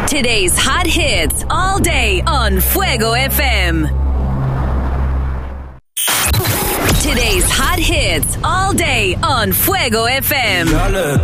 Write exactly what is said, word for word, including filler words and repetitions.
Today's hot hits all day on Fuego F M. Today's hot hits all day on Fuego F M. Y'all look